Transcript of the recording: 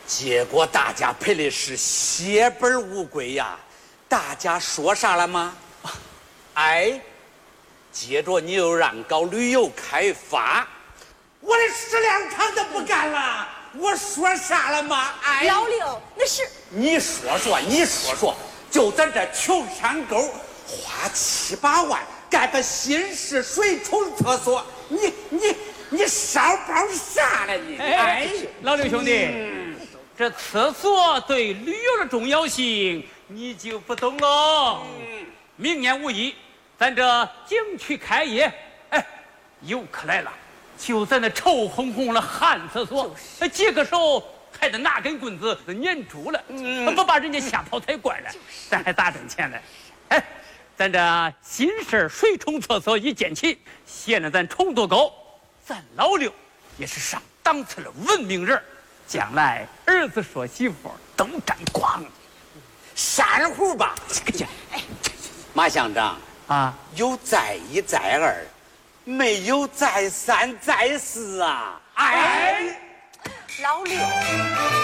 结果大家赔的是血本无归呀！大家说啥了吗？哎，接着你又让搞旅游开发，我的食粮厂都不干了，我说啥了吗？哎， 老刘，那是你说说，就咱这穷山沟花7、8万盖个新式水冲厕所，你少包啥了你？ 哎，老刘兄弟，这厕所对旅游的重要性你就不懂喽。明年5一，咱这景区开业，哎，游客来了，就在那臭烘烘的旱厕所，解个手还得拿根棍子撵住了，不把人家吓跑才怪了，咱还咋挣钱呢？哎，咱这新式水冲厕所一建起，现在咱冲多高，咱老刘也是上档次的文明人，将来儿子说媳妇都沾光。 珊瑚吧，马乡长啊， 有再一再二，没有再三再四啊！哎， 老刘。